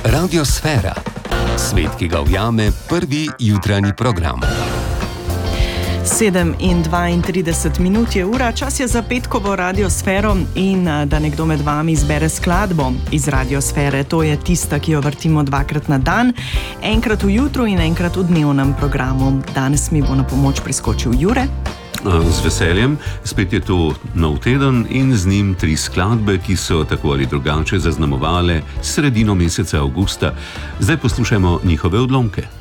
Radiosfera. Svet, ki ga ujame prvi jutranji program. 7:32 je ura, čas je za petkovo Radiosfero in da nekdo med vami izbere skladbo iz Radiosfere. To je tista, ki jo vrtimo dvakrat na dan, enkrat v jutru in enkrat v dnevnem programu. Danes mi bo na pomoč priskočil Jure. Z veseljem, spet je to nov teden in z njim 3 skladbe, ki so tako ali drugače zaznamovale sredino meseca avgusta. Zdaj poslušajmo njihove odlomke.